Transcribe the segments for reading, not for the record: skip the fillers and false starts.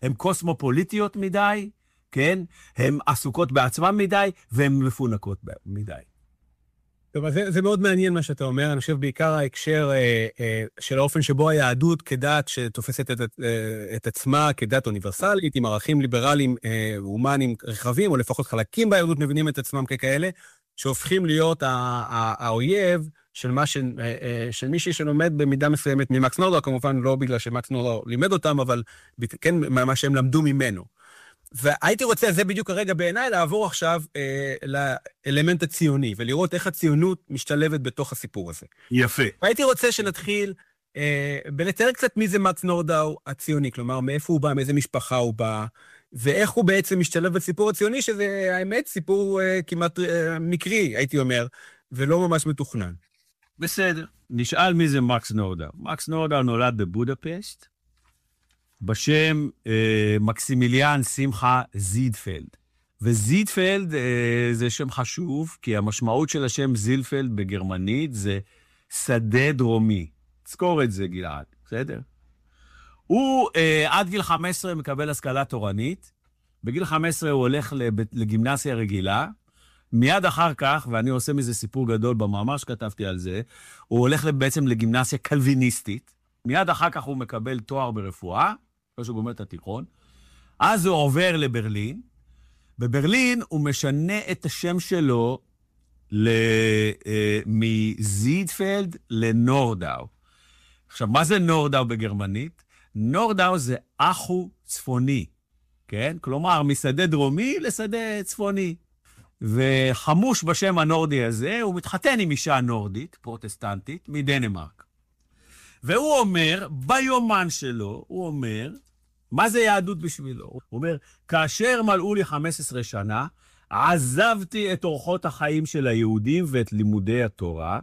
הן קוסמופוליטיות מדי, כן? הן עסוקות בעצמן מדי, והן מפונקות מדי. טוב, אז זה מאוד מעניין מה שאתה אומר, אני חושב בעיקר ההקשר של האופן שבו היהדות כדת שתופסת את עצמה כדת אוניברסלית, עם ערכים ליברליים הומניים רחבים, או לפחות חלקים ביהדות מבינים את עצמם ככאלה, שהופכים להיות האויב של מישהי שלומד במידה מסוימת ממקס נורדאו, כמובן לא בגלל שמקס נורדאו לימד אותם, אבל כן מה שהם למדו ממנו. והייתי רוצה, זה בדיוק הרגע בעיניי, לעבור עכשיו לאלמנט הציוני, ולראות איך הציונות משתלבת בתוך הסיפור הזה. יפה. והייתי רוצה שנתחיל בלתאר קצת מי זה מקס נורדאו הציוני, כלומר, מאיפה הוא בא, מאיזה משפחה הוא בא, ואיך הוא בעצם משתלב בסיפור הציוני, שזה האמת סיפור כמעט מקרי, הייתי אומר, ולא ממש מתוכנן. בסדר. נשאל מי זה מקס נורדאו. מקס נורדאו נולד בבודפשט, בשם מקסימיליאן שמחה זידפלד. וזידפלד זה שם חשוב, כי המשמעות של השם זידפלד בגרמנית זה שדה דרומי. תזכור את זה, גלעד, בסדר? הוא עד גיל 15 מקבל השכלה תורנית, בגיל 15 הוא הולך לגימנסיה רגילה, מיד אחר כך, ואני עושה מזה סיפור גדול במאמר שכתבתי על זה, הוא הולך בעצם לגימנסיה קלוויניסטית, מיד אחר כך הוא מקבל תואר ברפואה, אחרי שהוא גומר את התיכון, אז הוא עובר לברלין, בברלין הוא משנה את השם שלו מזידפלד לנורדאו. עכשיו, מה זה נורדאו בגרמנית? נורדאו זה אחו צפוני, כן? כלומר, משדה דרומי לשדה צפוני. וחמוש בשם הנורדי הזה, הוא מתחתן עם אישה נורדית, פרוטסטנטית, מדנמרק. והוא אומר, ביומן שלו, הוא אומר, מה זה יהדות בשבילו? הוא אומר, כאשר מלאו לי 15 שנה, עזבתי את אורחות החיים של היהודים ואת לימודי התורה.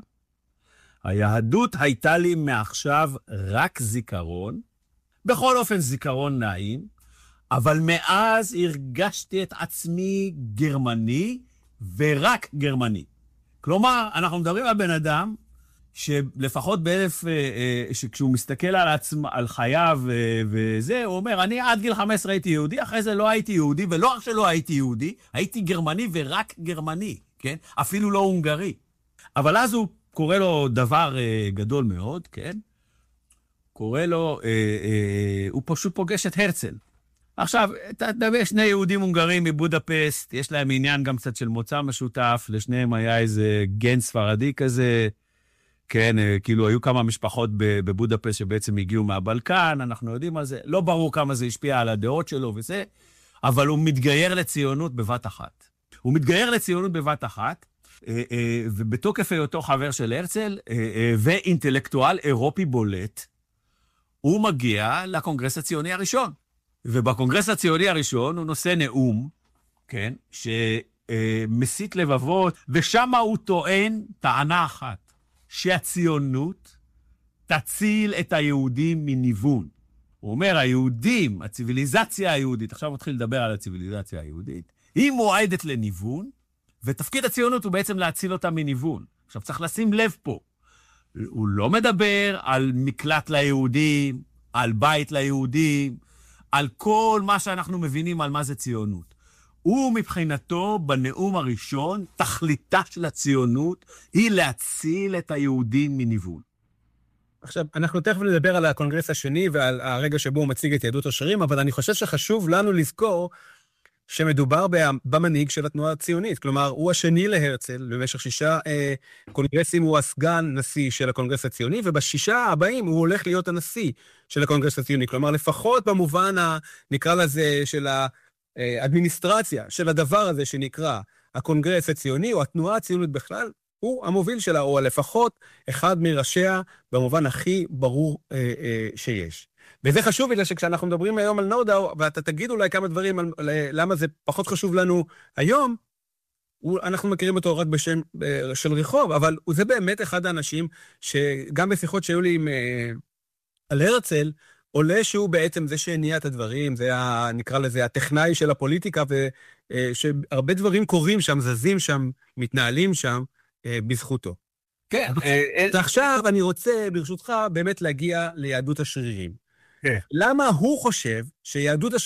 היהדות הייתה לי מעכשיו רק זיכרון, בכל אופן זיכרון נעים, אבל מאז הרגשתי את עצמי גרמני ורק גרמני. כלומר, אנחנו מדברים על בן אדם, שלפחות כשהוא מסתכל על חייו וזה, הוא אומר, אני עד גיל 15 הייתי יהודי, אחרי זה לא הייתי יהודי, ולא רק שלא הייתי יהודי, הייתי גרמני ורק גרמני, כן? אפילו לא הונגרי. אבל אז הוא קורא לו דבר גדול מאוד, כן? קורא לו, הוא פשוט פוגש את הרצל. עכשיו, אתה מדבר, שני יהודים הונגרים מבודפסט, יש להם עניין גם קצת של מוצא משותף, לשניהם היה איזה גן ספרדי כזה, כן, כאילו היו כמה משפחות בבודפשט שבעצם הגיעו מהבלקן, אנחנו יודעים על זה, לא ברור כמה זה השפיע על הדעות שלו וזה, אבל הוא מתגייר לציונות בבת אחת. הוא מתגייר לציונות בבת אחת, ובתוקף היותו חבר של הרצל, ואינטלקטואל אירופי בולט, הוא מגיע לקונגרס הציוני הראשון. ובקונגרס הציוני הראשון הוא נושא נאום, כן, שמסית לבבות, ושם הוא טוען טענה אחת, שהציונות תציל את היהודים מניוון. הוא אומר, היהודים, הציביליזציה היהודית, עכשיו מתחיל לדבר על הציביליזציה היהודית, היא מועדת לניוון, ותפקיד הציונות הוא בעצם להציל אותה מניוון. עכשיו צריך לשים לב פה, הוא לא מדבר על מקלט ליהודים, על בית ליהודים, על כל מה שאנחנו מבינים על מה זה ציונות. הוא מבחינתו בנאום הראשון, תכליתה של הציונות היא להציל את היהודים מניוון. עכשיו, אנחנו תכף נדבר על הקונגרס השני ועל הרגע שבו הוא מציג את יהדות השרירים, אבל אני חושב שחשוב לנו לזכור שמדובר במנהיג של התנועה הציונית. כלומר, הוא השני להרצל, במשך 6 קונגרסים הוא הסגן נשיא של הקונגרס הציוני, וב6 הבאים הוא הולך להיות הנשיא של הקונגרס הציוני. כלומר, לפחות במובן, נקרא לזה, של האדמיניסטרציה, של הדבר הזה שנקרא הקונגרס הציוני, או התנועה הציונית בכלל, הוא המוביל שלה, או לפחות אחד מראשיה, במובן הכי ברור שיש. וזה חשוב בגלל שכשאנחנו מדברים היום על נורדאו, ואתה תגיד אולי כמה דברים על למה זה פחות חשוב לנו היום, אנחנו מכירים אותו רק בשם של רחוב, אבל זה באמת אחד האנשים שגם בשיחות שהיו לי על הרצל, עולה שהוא בעצם זה שהניע את הדברים, זה נקרא לזה הטכנאי של הפוליטיקה, ושהרבה דברים קורים שם, זזים שם, מתנהלים שם, בזכותו. כן. עכשיו אני רוצה ברשותך באמת להגיע ליהדות השרירים. למה הוא חושב שיהדות השרירים,